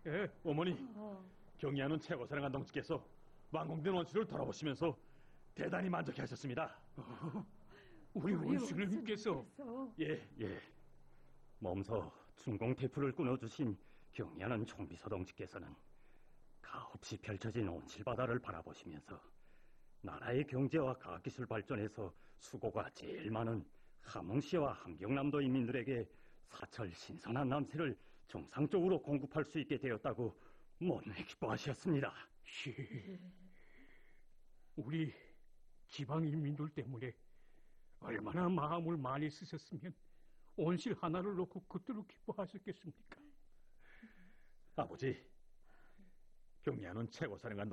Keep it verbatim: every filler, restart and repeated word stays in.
예, 어머니. 어. 경의하는 최고사령관 동지께서 완공된 원수를 돌아보시면서 대단히 만족해하셨습니다. 어, 우리 원수님께서. 예, 예. 몸소 중공 태프를 끊어주신 경의하는 총비서 동지께서는 가없이 펼쳐진 온실바다를 바라보시면서 나라의 경제와 과학기술 발전에서 수고가 제일 많은 함흥시와 함경남도 인민들에게 사철 신선한 남새를 정상적으로 공급할 수 있게 되었다고 못내 기뻐하셨습니다. 예. 우리 지방인민들 때문에 얼마나 마음을 많이 쓰셨으면 온실 하나를 놓고 그토록 기뻐하셨겠습니까? 아버지, 경의하는 최고사령관